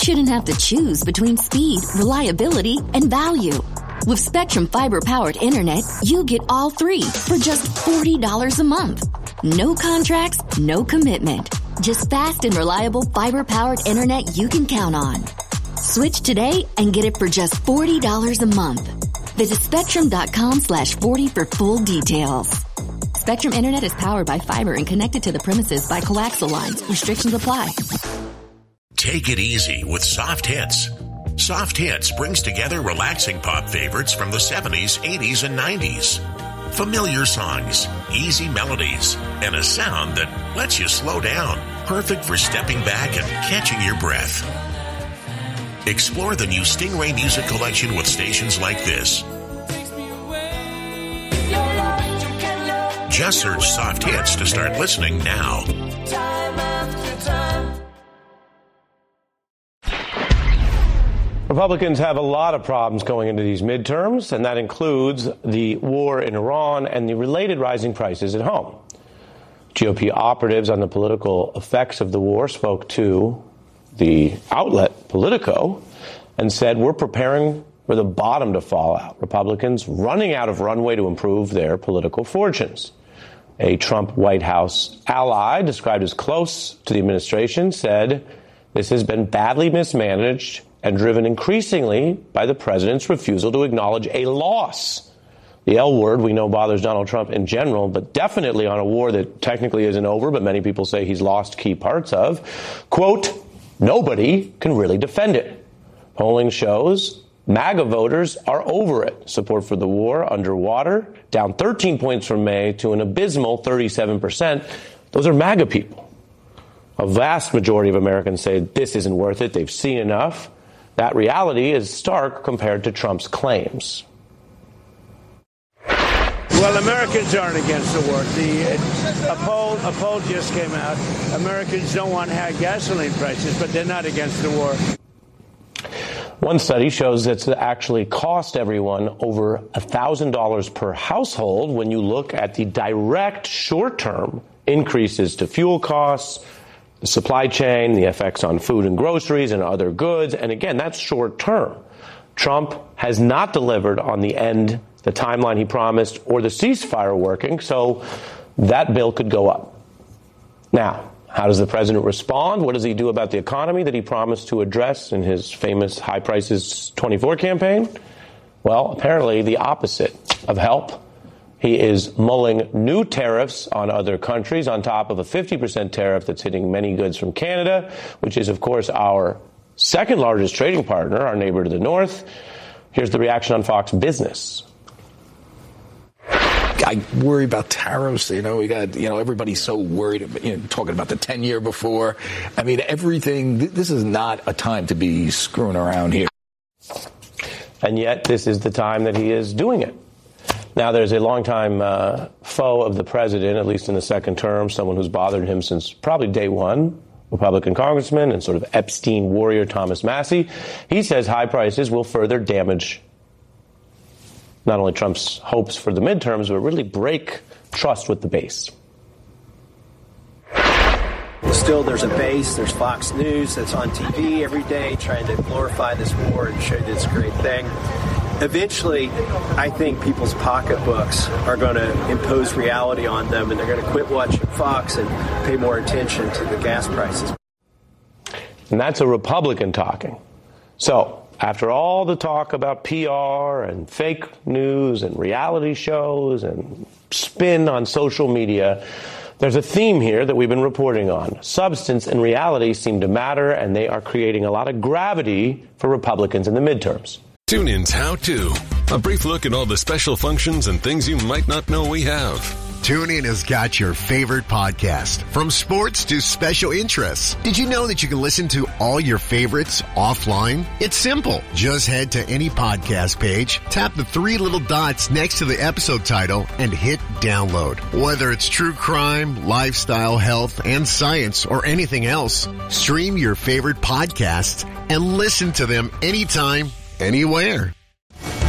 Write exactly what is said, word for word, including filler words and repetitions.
shouldn't have to choose between speed, reliability, and value. With Spectrum Fiber-powered internet, you get all three for just forty dollars a month. No contracts, no commitment. Just fast and reliable fiber-powered internet you can count on. Switch today and get it for just forty dollars a month. Visit spectrum.com slash 40 for full details. Spectrum Internet is powered by fiber and connected to the premises by coaxial lines. Restrictions apply. Take it easy with Soft Hits. Soft Hits brings together relaxing pop favorites from the seventies, eighties, and nineties. Familiar songs, easy melodies, and a sound that lets you slow down. Perfect for stepping back and catching your breath. Explore the new Stingray Music Collection with stations like this. Just search Soft Hits to start listening now. Republicans have a lot of problems going into these midterms, and that includes the war in Iran and the related rising prices at home. G O P operatives on the political effects of the war spoke to the outlet Politico and said, we're preparing for the bottom to fall out. Republicans running out of runway to improve their political fortunes. A Trump White House ally, described as close to the administration, said this has been badly mismanaged and driven increasingly by the president's refusal to acknowledge a loss. The L word we know bothers Donald Trump in general, but definitely on a war that technically isn't over, but many people say he's lost key parts of. Quote, nobody can really defend it. Polling shows MAGA voters are over it. Support for the war underwater, down thirteen points from May to an abysmal thirty-seven percent. Those are MAGA people. A vast majority of Americans say this isn't worth it. They've seen enough. That reality is stark compared to Trump's claims. Well, Americans aren't against the war. The, uh, a, poll, a poll just came out. Americans don't want high gasoline prices, but they're not against the war. One study shows it's actually cost everyone over one thousand dollars per household when you look at the direct short-term increases to fuel costs, the supply chain, the effects on food and groceries and other goods. And again, that's short-term. Trump has not delivered on the end, the timeline he promised, or the ceasefire working, so that bill could go up. Now, how does the president respond? What does he do about the economy that he promised to address in his famous High Prices twenty-four campaign? Well, apparently the opposite of help. He is mulling new tariffs on other countries on top of a fifty percent tariff that's hitting many goods from Canada, which is, of course, our second largest trading partner, our neighbor to the north. Here's the reaction on Fox Business. I worry about tariffs. You know, we got, you know, everybody's so worried about, you know, talking about the ten year before. I mean, everything, this is not a time to be screwing around here. And yet this is the time that he is doing it. Now, there's a longtime uh, foe of the president, at least in the second term, someone who's bothered him since probably day one, Republican congressman and sort of Epstein warrior Thomas Massie. He says high prices will further damage not only Trump's hopes for the midterms, but really break trust with the base. Still, there's a base. There's Fox News that's on T V every day trying to glorify this war and show this great thing. Eventually, I think people's pocketbooks are going to impose reality on them, and they're going to quit watching Fox and pay more attention to the gas prices. And that's a Republican talking. So, after all the talk about P R and fake news and reality shows and spin on social media, there's a theme here that we've been reporting on. Substance and reality seem to matter, and they are creating a lot of gravity for Republicans in the midterms. TuneIn's How To. A brief look at all the special functions and things you might not know we have. TuneIn has got your favorite podcast, from sports to special interests. Did you know that you can listen to all your favorites offline? It's simple. Just head to any podcast page, tap the three little dots next to the episode title, and hit download. Whether it's true crime, lifestyle, health, and science, or anything else, stream your favorite podcasts and listen to them anytime, anywhere.